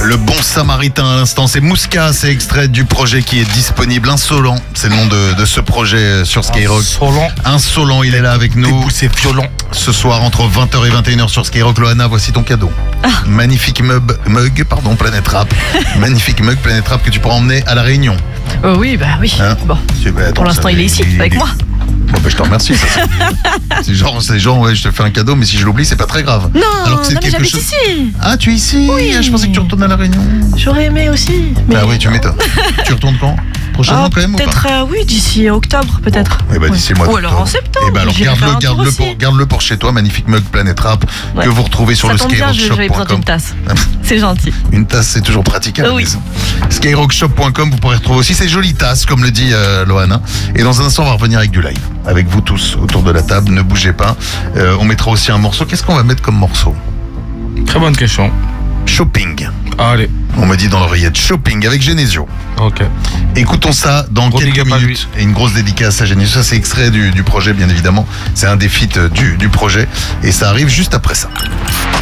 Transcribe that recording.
Le bon samaritain à l'instant, c'est Mouska, c'est extrait du projet qui est disponible. Insolent, c'est le nom de ce projet sur Skyrock. Insolent, il est là avec nous. C'est violent. Ce soir entre 20h et 21h sur Skyrock. Loana, voici ton cadeau. Magnifique mug, Planète Rap. Magnifique mug Planète Rap que tu pourras emmener à La Réunion. Oui, bah oui. Hein Bon. Pour l'instant, il est ici, avec moi. Bon, ben, je te remercie. C'est genre, ouais, je te fais un cadeau, mais si je l'oublie, c'est pas très grave. Non, alors que c'est non, mais quelque j'habite chose. ici. Ah, tu es ici? Oui. Ah, je pensais que tu retournes à La Réunion. J'aurais aimé aussi. Mais... Ah oui, tu m'étonnes. Tu retournes quand? Prochainement quand même ou pas? Peut-être, oui, d'ici octobre, peut-être. Eh ben, d'ici le mois Ou d'octobre. alors en septembre. Eh ben, alors j'irai faire un tour aussi. garde-le pour chez toi. Magnifique mug Planète Rap Ouais. que vous retrouvez sur Ça le tombe bien, j'avais besoin d'une skyrockshop.com. tasse. C'est gentil. Une tasse, c'est toujours pratique à la Oui. maison. Skyrockshop.com, vous pourrez retrouver aussi ces jolies tasses, comme le dit Loana. Et dans un instant, on va revenir avec du live. Avec vous tous autour de la table, ne bougez pas. On mettra aussi un morceau. Qu'est-ce qu'on va mettre comme morceau? Très bonne question. Shopping. Allez, On me dit dans l'oreillette Shopping avec Genesio. ok. Écoutons ça dans Gros quelques big up à minutes. Et une grosse dédicace à Genesio. Ça, c'est extrait du projet, bien évidemment. C'est un des feats du projet. Et ça arrive juste après ça.